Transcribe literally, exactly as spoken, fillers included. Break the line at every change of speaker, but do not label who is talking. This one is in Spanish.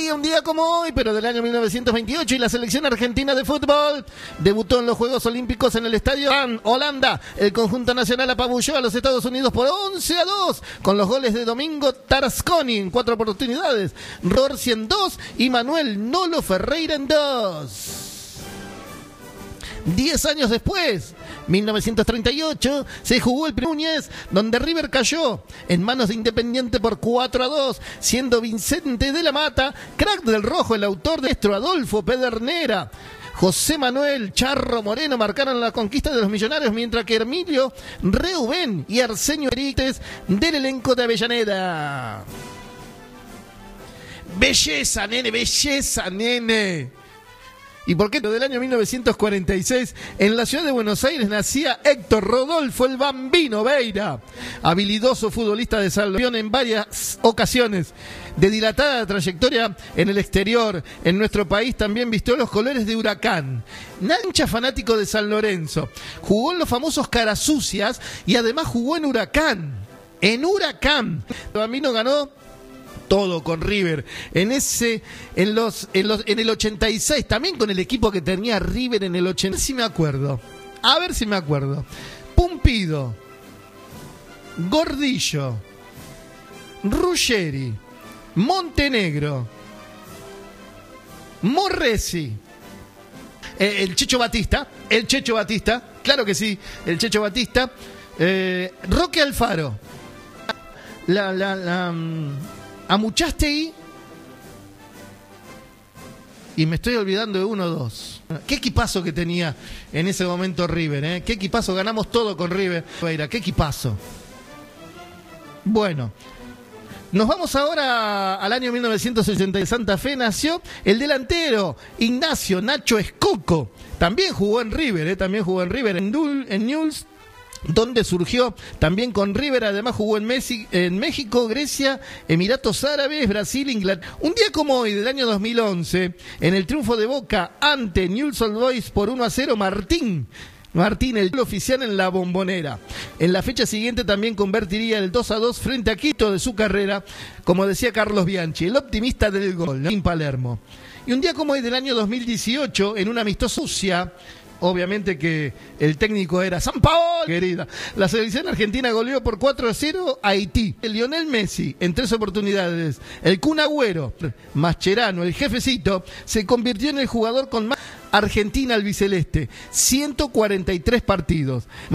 Sí, un día como hoy, pero del año mil novecientos veintiocho, y la selección argentina de fútbol debutó en los Juegos Olímpicos en el Estadio Van, Holanda. El conjunto nacional apabulló a los Estados Unidos por once a dos, con los goles de Domingo Tarasconi en cuatro oportunidades, Rorsi en dos y Manuel Nolo Ferreira en dos. Diez años después, mil novecientos treinta y ocho, se jugó el primer Núñez, donde River cayó en manos de Independiente por cuatro a dos, siendo Vicente de la Mata, crack del rojo, el autor de esto, Adolfo Pedernera. José Manuel Charro Moreno marcaron la conquista de los Millonarios, mientras que Emilio Reubén y Arsenio Erites del elenco de Avellaneda. Belleza, nene, belleza, nene. ¿Y por qué? Del año mil novecientos cuarenta y seis, en la ciudad de Buenos Aires nacía Héctor Rodolfo el Bambino Veira, habilidoso futbolista de Salón en varias ocasiones, de dilatada trayectoria en el exterior. En nuestro país también vistió los colores de Huracán. Hincha fanático de San Lorenzo, jugó en los famosos Carasucias y además jugó en Huracán. En Huracán. El Bambino ganó todo con River en ese en los en los en el ochenta y seis, también con el equipo que tenía River en el ochenta. A ver si me acuerdo. A ver si me acuerdo. Pumpido, Gordillo, Ruggeri, Montenegro, Morresi, eh, el Checho Batista, el Checho Batista, claro que sí, el Checho Batista, eh, Roque Alfaro, la la la Amuchastegui, y me estoy olvidando de uno o dos. Qué equipazo que tenía en ese momento River, ¿eh? Qué equipazo, ganamos todo con River. Qué equipazo. Bueno, nos vamos ahora al año mil novecientos sesenta. En Santa Fe nació el delantero Ignacio Nacho Escoco. También jugó en River, ¿eh? También jugó en River, en, Dul, en Newell's, donde surgió también con River. Además jugó en, Messi, en México, Grecia, Emiratos Árabes, Brasil, Inglaterra. Un día como hoy, del año dos mil once, en el triunfo de Boca ante Newell's Old Boys por uno a cero, Martín, Martín, el oficial en la Bombonera. En la fecha siguiente también convertiría el dos a dos frente a Quito de su carrera, como decía Carlos Bianchi, el optimista del gol, ¿no? En Palermo. Y un día como hoy, del año dos mil dieciocho, en una amistosa sucia, obviamente que el técnico era Sampaoli, querida. La selección argentina goleó por cuatro a cero a Haití. El Lionel Messi, en tres oportunidades. El Kun Agüero, Mascherano, el jefecito, se convirtió en el jugador con más Argentina albiceleste. ciento cuarenta y tres partidos.